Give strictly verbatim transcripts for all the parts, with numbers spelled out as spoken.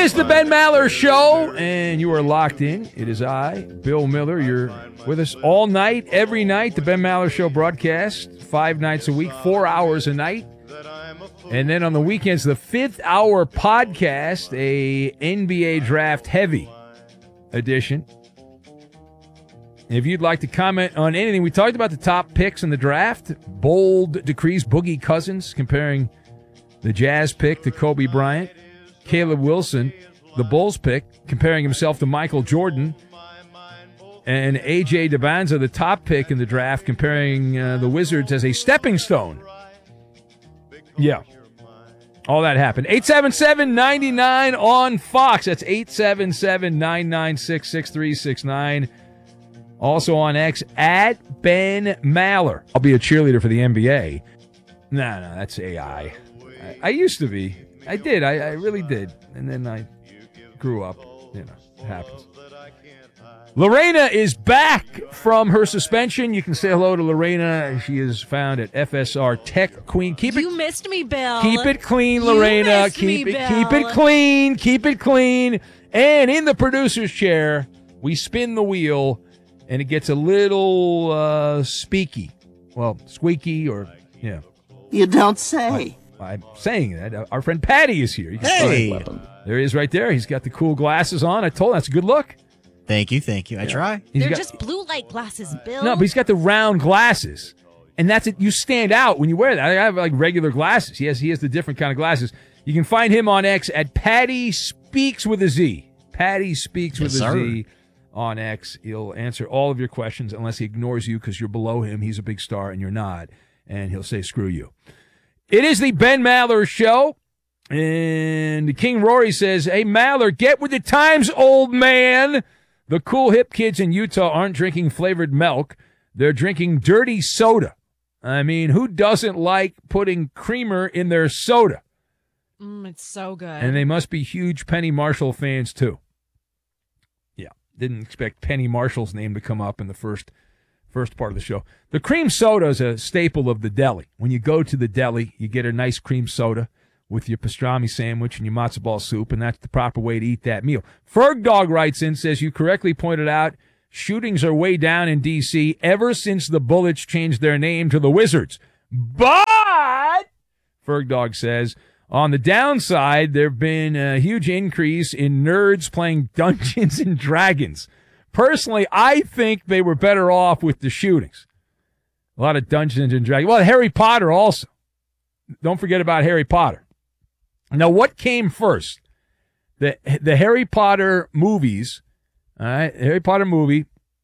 is the Ben Maller Show, and you are locked in. It is I, Bill Miller. You're with us all night, every night. The Ben Maller Show broadcast, five nights a week, four hours a night. And then on the weekends, the fifth hour podcast, a N B A draft heavy edition. If you'd like to comment on anything, we talked about the top picks in the draft. Bold decrees, Boogie Cousins, comparing the Jazz pick to Kobe Bryant. Caleb Wilson, the Bulls pick, comparing himself to Michael Jordan. And A J DeBanza, the top pick in the draft, comparing uh, the Wizards as a stepping stone. Yeah. All that happened. eight seven seven, nine nine on Fox. That's eight seven seven, nine nine six, six three six nine. Also on X, at Ben Maller. I'll be a cheerleader for the N B A. No, no, that's A I. I, I used to be. I did. I, I really did. And then I grew up. You know, it happens. Lorena is back from her suspension. You can say hello to Lorena. She is found at F S R Tech Queen. Keep it. You missed me, Bill. Keep it clean, Lorena. You missed keep me, it. Bill. Keep it clean. Keep it clean. And in the producer's chair, we spin the wheel, and it gets a little uh, speaky. Well, squeaky, or yeah. You don't say. I, I'm saying that. Our friend Patty is here. You can Hey. find him. There he is, right there. He's got the cool glasses on. I told him that's a good look. Thank you, thank you. I try. He's They're got- just blue light glasses, Bill. No, but he's got the round glasses, and that's it. You stand out when you wear that. I have like regular glasses. He has he has the different kind of glasses. You can find him on X at Patty Speaks with a Z. Patty Speaks with Yes, a sir. Z on X. He'll answer all of your questions unless he ignores you because you're below him. He's a big star and you're not, and he'll say screw you. It is the Ben Maller Show, and King Rory says, "Hey Maller, get with the times, old man." The cool hip kids in Utah aren't drinking flavored milk. They're drinking dirty soda. I mean, who doesn't like putting creamer in their soda? Mm, it's so good. And they must be huge Penny Marshall fans, too. Yeah, didn't expect Penny Marshall's name to come up in the first first part of the show. The cream soda is a staple of the deli. When you go to the deli, you get a nice cream soda with your pastrami sandwich and your matzo ball soup, and that's the proper way to eat that meal. Ferg Dog writes in, says, you correctly pointed out, shootings are way down in D C ever since the Bullets changed their name to the Wizards. But, Ferg Dog says, on the downside, there have been a huge increase in nerds playing Dungeons and Dragons. Personally, I think they were better off with the shootings. A lot of Dungeons and Dragons. Well, Harry Potter also. Don't forget about Harry Potter. Now, what came first? The the Harry Potter movies, all right, Harry Potter movie,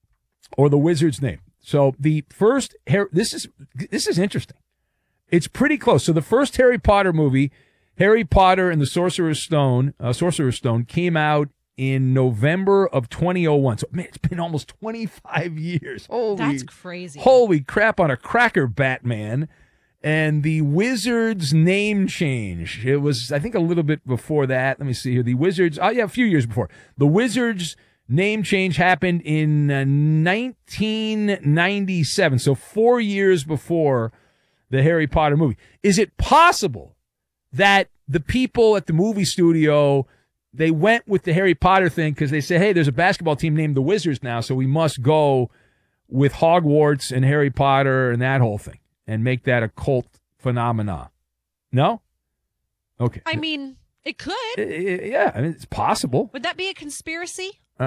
or the Wizard's name? So the first, this is this is interesting. It's pretty close. So the first Harry Potter movie, Harry Potter and the Sorcerer's Stone, uh, Sorcerer's Stone, came out in November of twenty oh one. So man, it's been almost twenty-five years. Holy, That's crazy. Holy crap on a cracker, Batman. And the Wizards name change, it was, I think, a little bit before that. Let me see here. The Wizards, oh, yeah, a few years before. The Wizards name change happened in uh, nineteen ninety-seven, so four years before the Harry Potter movie. Is it possible that the people at the movie studio, they went with the Harry Potter thing because they said, hey, there's a basketball team named the Wizards now, so we must go with Hogwarts and Harry Potter and that whole thing, and make that a cult phenomena? No? Okay. I mean, it could. Uh, Yeah, I mean, it's possible. Would that be a conspiracy? Uh,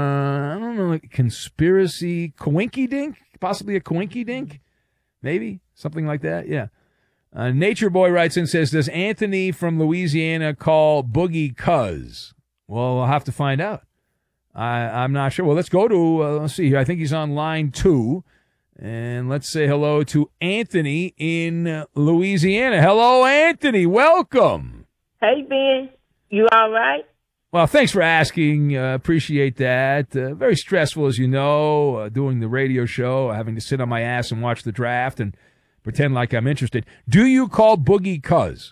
I don't know, like conspiracy, coinky dink? Possibly a coinky dink? Maybe? Something like that? Yeah. Uh, Nature Boy writes in, says, does Anthony from Louisiana call Boogie Cuz? Well, I'll have to find out. I, I'm not sure. Well, let's go to, uh, let's see here. I think he's on line two. And let's say hello to Anthony in Louisiana. Hello, Anthony. Welcome. Hey, Ben. You all right? Well, thanks for asking. Uh, appreciate that. Uh, very stressful, as you know, uh, doing the radio show, having to sit on my ass and watch the draft and pretend like I'm interested. Do you call Boogie Cuz?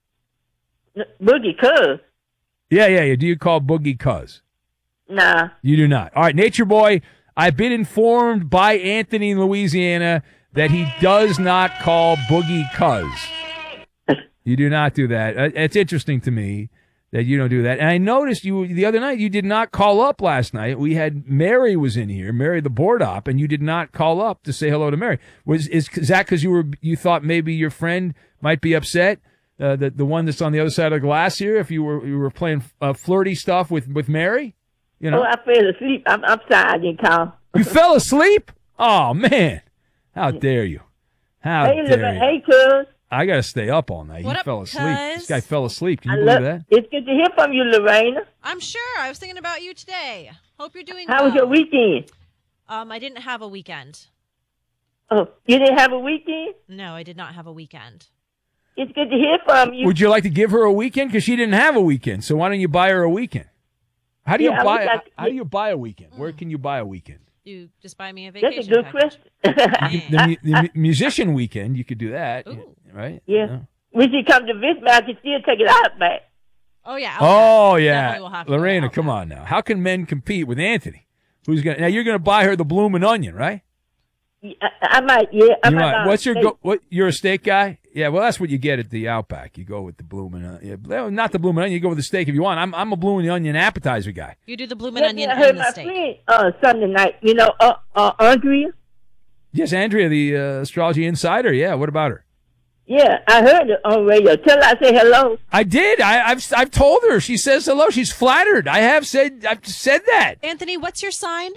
N- Boogie Cuz? Yeah, yeah, yeah. Do you call Boogie Cuz? Nah. You do not. All right, Nature Boy, I've been informed by Anthony in Louisiana that he does not call Boogie Cuz. You do not do that. Uh, It's interesting to me that you don't do that. And I noticed you the other night, you did not call up last night. We had Mary was in here, Mary the board op, and you did not call up to say hello to Mary. Was is, is that because you were you thought maybe your friend might be upset, uh, the the one that's on the other side of the glass here? If you were you were playing uh, flirty stuff with, with Mary, you know. Oh, I fell asleep. I'm, I'm sorry I didn't call. You fell asleep? Oh man, how dare you? How Hey, dare Lorraine. you? Hey, cuz. I gotta stay up all night. What he up, fell asleep. cuz? This guy fell asleep. Can I you love, believe that? It's good to hear from you, Lorraine. I'm sure. I was thinking about you today. Hope you're doing How well. was your weekend? Um, I didn't have a weekend. Oh, you didn't have a weekend? No, I did not have a weekend. It's good to hear from you. Would you like to give her a weekend? Because she didn't have a weekend. So why don't you buy her a weekend? How do you Yeah, I buy? would like- how do you buy a weekend? Where can you buy a weekend? You just buy me a That's vacation a good package. question. The, mu- the mu- musician weekend, you could do that, Ooh. right? Yeah. No. When she come to visit me, I can still take it out back. Oh yeah. Oh okay. yeah, Definitely will have to go Lorena, out come back. on now. How can men compete with Anthony? Who's gonna now? You're gonna buy her the bloomin' onion, right? I, I might, yeah. I You might might- buy what's your steak. go, what? You're a steak guy? Yeah. Well, that's what you get at the Outback. You go with the bloomin' onion. Yeah, well, not the bloomin' onion. You go with the steak if you want. I'm I'm a bloomin' onion appetizer guy. You do the bloomin' Yeah, onion I heard and the my steak. friend uh, Sunday night. You know, uh, uh, Andrea. Yes, Andrea, the uh, astrology insider. Yeah. What about her? Yeah, I heard it on radio. Tell her I say hello. I did. I, I've I've told her. She says hello. She's flattered. I have said I've said that. Anthony, what's your sign?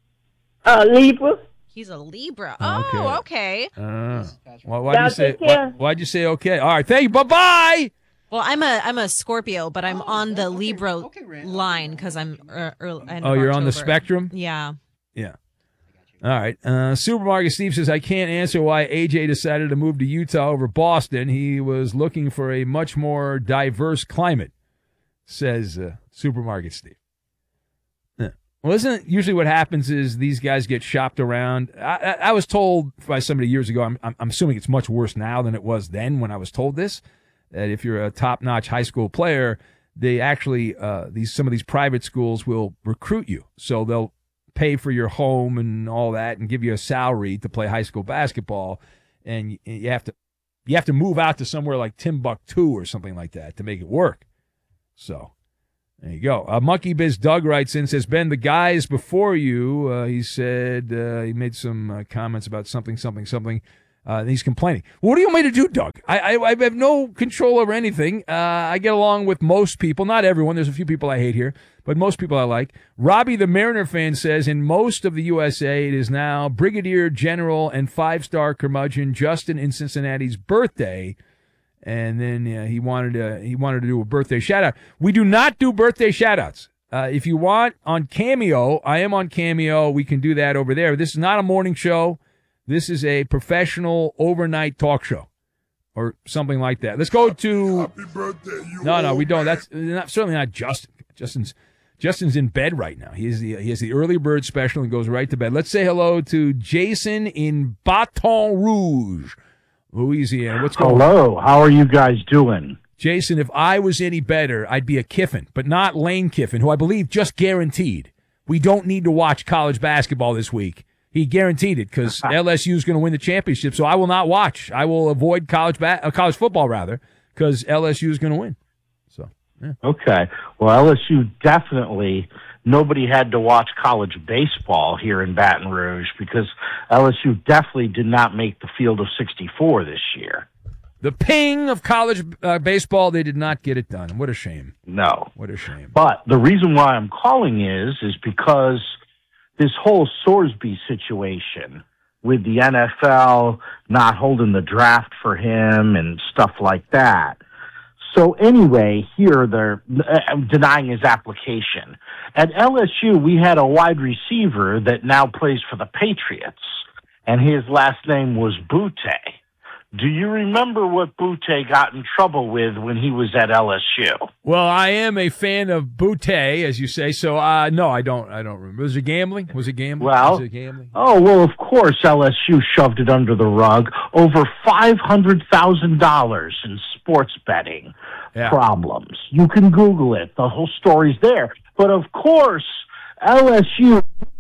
Uh, Libra. He's a Libra. Okay. Oh, okay. Uh, well, why'd you Y'all say? take care. Why, why'd you say okay? All right. Thank you. Bye bye. Well, I'm a I'm a Scorpio, but I'm on the Libra line because I'm uh, early. Oh, you're on the spectrum. Yeah. Yeah. All right. Uh, Supermarket Steve says, I can't answer why A J decided to move to Utah over Boston. He was looking for a much more diverse climate, says uh, Supermarket Steve. Yeah. Well, isn't it usually what happens is these guys get shopped around? I, I, I was told by somebody years ago, I'm, I'm, I'm assuming it's much worse now than it was then when I was told this, that if you're a top-notch high school player, they actually, uh, these some of these private schools will recruit you. So they'll pay for your home and all that and give you a salary to play high school basketball, and you, you have to you have to move out to somewhere like Timbuktu or something like that to make it work. So there you go. Uh, Monkey Biz Doug writes in, says, Ben, the guys before you, uh, he said, uh, he made some uh, comments about something, something, something. Uh, and he's complaining. What do you want me to do, Doug? I, I, I have no control over anything. Uh, I get along with most people. Not everyone. There's a few people I hate here, but most people I like. Robbie, the Mariner fan, says, in most of the U S A, it is now Brigadier General and five-star curmudgeon Justin in Cincinnati's birthday. And then uh, he wanted to he wanted to do a birthday shout-out. We do not do birthday shout-outs. Uh, if you want, on Cameo, I am on Cameo. We can do that over there. This is not a morning show. This is a professional overnight talk show or something like that. Let's go to. Happy birthday, you No, no, old we don't. man. That's not, certainly not Justin. Justin's Justin's in bed right now. He has the he has the early bird special and goes right to bed. Let's say hello to Jason in Baton Rouge, Louisiana. What's going on? Hello, how are you guys doing? Jason, if I was any better, I'd be a Kiffin, but not Lane Kiffin, who I believe just guaranteed we don't need to watch college basketball this week. He guaranteed it because L S U is going to win the championship, so I will not watch. I will avoid college ba- uh, college football, rather, because L S U is going to win. So, yeah. Okay, well, L S U definitely, nobody had to watch college baseball here in Baton Rouge because L S U definitely did not make the field of sixty-four this year. The ping of college uh, baseball, they did not get it done. What a shame. No. What a shame. But the reason why I'm calling is, is because this whole Sorsby situation with the N F L not holding the draft for him and stuff like that. So anyway, here they're uh, denying his application. At L S U, we had a wide receiver that now plays for the Patriots, and his last name was Butte. Do you remember what Butte got in trouble with when he was at L S U? Well, I am a fan of Butte, as you say. So, uh, no, I don't. I don't remember. Was it gambling? Was it gambling? Well, was it gambling? Oh, well, of course, L S U shoved it under the rug. Over five hundred thousand dollars in sports betting Yeah. problems. You can Google it. The whole story's there. But, of course, L S U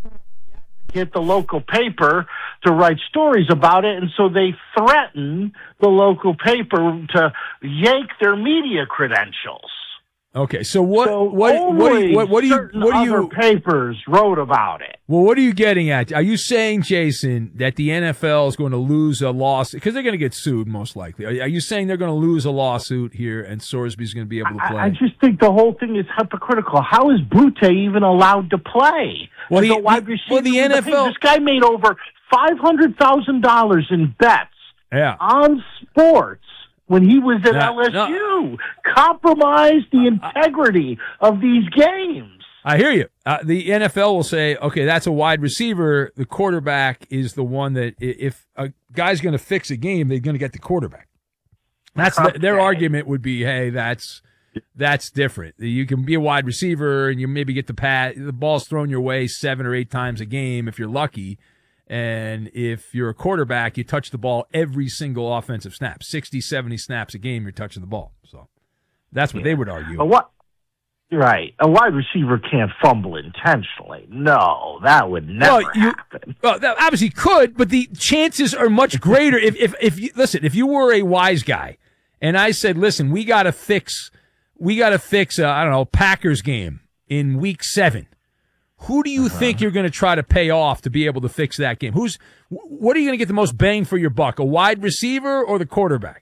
get the local paper to write stories about it, and so they threaten the local paper to yank their media credentials. Okay, so what? So what? What do you? What, what do you? certain What do other you? papers wrote about it. Well, what are you getting at? Are you saying, Jason, that the N F L is going to lose a lawsuit because they're going to get sued most likely? Are, are you saying they're going to lose a lawsuit here and Sorsby's going to be able to play? I, I just think the whole thing is hypocritical. How is Butte even allowed to play? Well, As the- a wide the- receiver well, the with N F L This guy made over five hundred thousand dollars in bets Yeah. on sports when he was at No, L S U. Compromised the integrity of these games. I hear you. Uh, the N F L will say, okay, that's a wide receiver. The quarterback is the one that i- if a guy's going to fix a game, they're going to get the quarterback. That's the, their Okay. argument would be, hey, that's that's different. You can be a wide receiver and you maybe get the pat, the ball's thrown your way seven or eight times a game if you're lucky. And if you're a quarterback, you touch the ball every single offensive snap, sixty, seventy snaps a game, you're touching the ball. So that's what they would argue. A what? Right. A wide receiver can't fumble intentionally. No, that would never Well, you- happen. Well, that obviously could, but the chances are much greater if, if, if you, listen, if you were a wise guy and I said, listen, we got to fix, we got to fix, a, I don't know, Packers game in week seven. Who do you Uh-huh. think you're going to try to pay off to be able to fix that game? Who's, wh- what are you going to get the most bang for your buck? A wide receiver or the quarterback?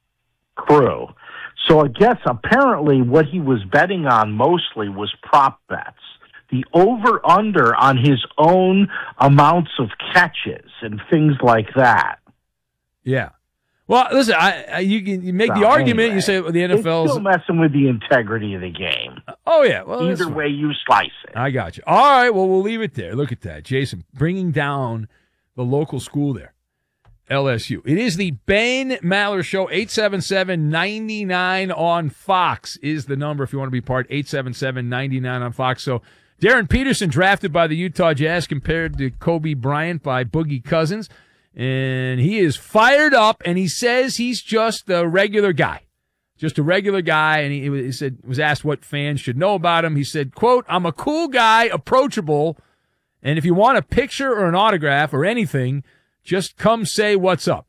Crew. So I guess apparently what he was betting on mostly was prop bets. The over-under on his own amounts of catches and things like that. Yeah. Well, listen, I, I you can you make the So, argument. anyway, You say well, the N It's F L's. still messing with the integrity of the game. Oh yeah. Well, that's Either fine. way you slice it. I got you. All right. Well, we'll leave it there. Look at that, Jason, bringing down the local school there, L S U. It is the Ben Maller Show. eight seven seven, nine nine on Fox is the number if you want to be part. eight seven seven, nine nine on Fox. So Darren Peterson drafted by the Utah Jazz compared to Kobe Bryant by Boogie Cousins. And he is fired up, and he says he's just a regular guy. Just a regular guy, and he, he said was asked what fans should know about him. He said, quote, I'm a cool guy, approachable, and if you want a picture or an autograph or anything, just come say what's up.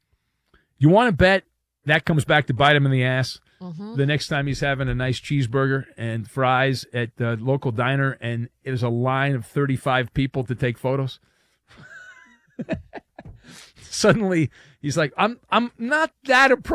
You want to bet that comes back to bite him in the ass the next time he's having a nice cheeseburger and fries at the local diner, and there's a line of thirty-five people to take photos? Suddenly, he's like, I'm I'm not that approachable.